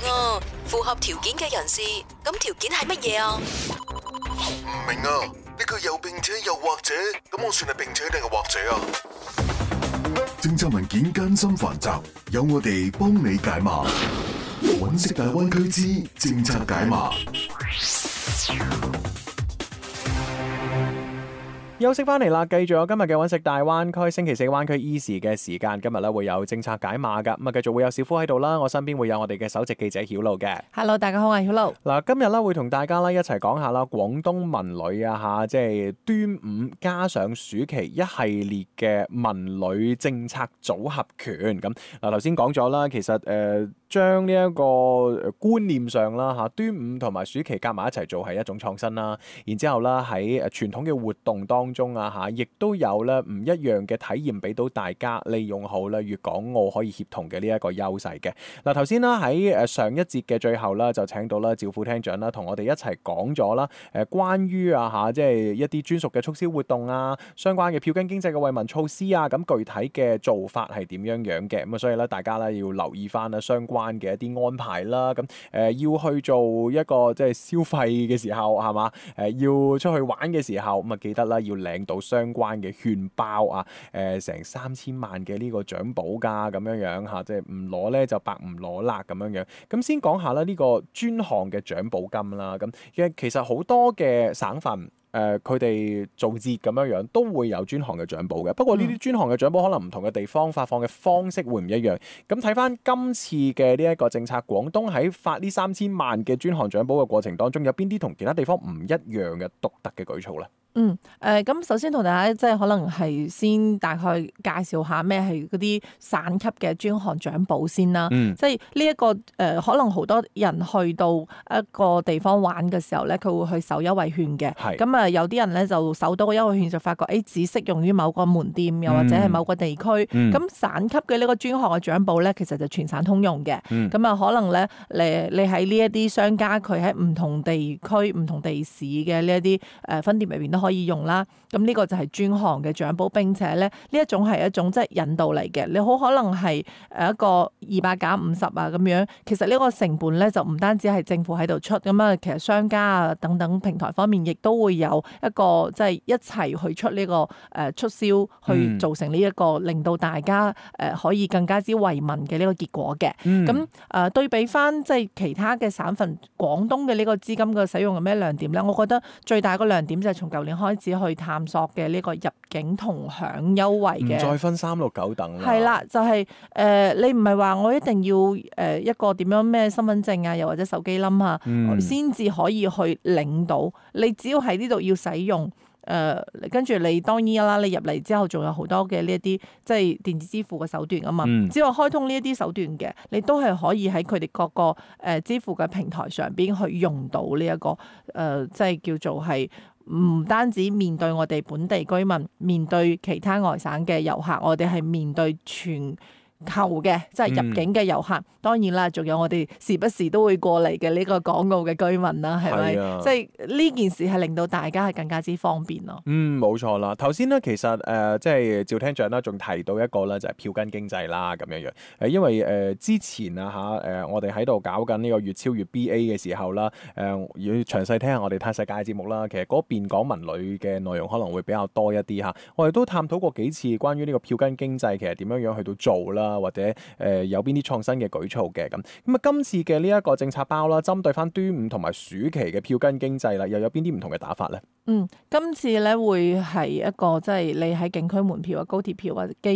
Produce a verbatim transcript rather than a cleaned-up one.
啊，符合條件嘅人士，咁條件係乜嘢啊？ 唔明啊，呢個又並且又或者，咁我算係並且定係或者啊？ 政策文件艱辛繁雜，有我哋幫你解碼。揾食大灣區之政策解碼。 休息翻嚟啦，繼續有今日嘅揾食大灣區，星期四灣區 E 時嘅時間，今日咧會有政策解碼噶，咁啊繼續會有小夫喺度啦，我身邊會有我哋嘅首席記者曉露嘅。 Hello， 大家好，我係曉露。 嗱，今日咧會同大家咧一齊講下啦，廣東文旅啊吓，即係端午加上暑期一系列嘅文旅政策組合拳。咁嗱，頭先講咗啦，其實誒將呢一個觀念上啦吓，端午同埋暑期夾埋一齊做係一種創新啦。然之後啦喺誒傳統嘅活動當中啊吓，亦都有咧唔一樣嘅體驗俾到大家，利用好咧粵港澳可以協同嘅呢一個優勢嘅。嗱，頭先啦喺誒上一節嘅最後啦，就請到啦趙副廳長啦，同我哋一齊講咗啦誒關於啊吓，即係一啲專屬嘅促銷活動啊，相關嘅票根經濟嘅惠民措施啊，咁具體嘅做法係點樣樣嘅？咁啊，所以咧大家咧要留意翻啦相關嘅一啲安排啦。咁誒要去做一個即係消費嘅時候係嘛？誒要出去玩嘅時候咁啊，記得啦要領到相關嘅券包啊，誒成三千萬嘅呢個獎保㗎咁樣樣嚇，即係唔攞咧就白唔攞啦咁樣樣。咁先講下啦，呢個專項嘅獎保金啦，咁其實好多嘅省份。誒佢哋做節咁樣樣都會有專項嘅獎保嘅，不過呢啲專項嘅獎保可能唔同嘅地方發放嘅方式會唔一樣。咁睇翻今次嘅呢一個政策，廣東喺發呢三千萬嘅專項獎保嘅過程當中，有邊啲同其他地方唔一樣嘅獨特嘅舉措咧？ 嗯，誒、呃，咁首先同大家即係可能係先大概介紹下咩係嗰啲省級嘅專項獎保先啦。嗯、即係呢一個誒、呃，可能好多人去到一個地方玩嘅時候咧，佢會去搜優惠券嘅。係。咁啊，有啲人咧就搜到個優惠券就發覺，誒、欸，只適用於某個門店，又或者係某個地區。咁、嗯、省級嘅呢個專項嘅獎保咧，其實就全省通用嘅。咁啊、嗯，可能咧，你你喺呢一啲商家，佢喺唔同地區、唔同地市嘅呢一啲誒分店入邊都可以用啦，咁呢個就係專項嘅獎保，並且咧呢一種係一種即係引導嚟嘅，你好可能係誒一個二百減五十啊咁樣，其實呢個成本咧就唔單止係政府喺度出，咁啊其實商家啊等等平台方面亦都會有一個即係一齊去出呢個誒促銷，去造成呢一個令到大家誒可以更加之惠民嘅呢個結果嘅。咁誒、嗯、對比翻即係其他嘅省份，廣東嘅呢個資金嘅使用有咩亮點咧？我覺得最大個亮點就係從舊年開始去探索嘅呢個入境同享優惠嘅，唔再分三六九等啦。 係啦，就係、是、誒、呃，你唔係話我一定要誒一個點樣咩身份證啊，又或者手機冧啊，先至、嗯、可以去領到。你只要喺呢度要使用。誒、呃，跟住你當然啦，你入嚟之後仲有好多嘅呢一啲即係電子支付嘅手段啊嘛。嗯、只要開通呢一啲手段嘅，你都係可以喺佢哋各個誒支付嘅平台上邊去用到呢、這、一個誒、呃，即係叫做係唔單止面對我哋本地居民，面對其他外省嘅遊客，我哋係面對全球嘅即係入境嘅遊客，嗯、當然啦，仲有我哋時不時都會過嚟嘅呢個港澳嘅居民啦，係咪？啊、即係呢件事係令到大家係更加之方便咯。嗯， 冇錯啦。頭先咧，其實誒、呃，即係趙廳長啦，仲提到一個咧，就係票根經濟啦，咁樣樣。誒，因為誒、呃、之前啊嚇，誒、呃、我哋喺度搞緊呢個粵超粵 B A 嘅時候啦，誒、呃、要詳細聽下我哋嘆世界節目啦。其實嗰邊講文旅嘅內容可能會比較多一啲嚇。我哋都探討過幾次關於呢個票根經濟，其實點樣樣去到做啦。或者誒、呃、有邊啲創新嘅舉措嘅咁咁啊？今次嘅呢一個政策包啦，針對翻端午同埋暑期嘅票根經濟啦，又有邊啲唔同嘅打法咧？ 嗯，今次咧會係一個即係你喺景區門票啊、高鐵票啊、機